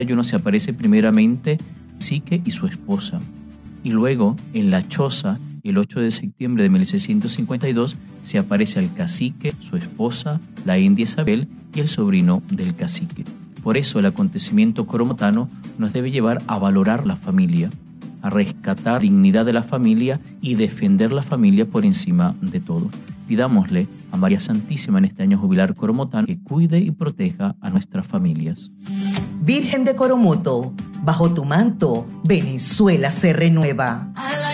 31 se aparece primeramente Cacique y su esposa. Y luego, en la choza, el 8 de septiembre de 1652, se aparece al cacique, su esposa, la india Isabel y el sobrino del cacique. Por eso el acontecimiento coromotano nos debe llevar a valorar la familia, a rescatar la dignidad de la familia y defender la familia por encima de todo. Pidámosle a María Santísima en este año jubilar coromotano que cuide y proteja a nuestras familias. Virgen de Coromoto, bajo tu manto, Venezuela se renueva.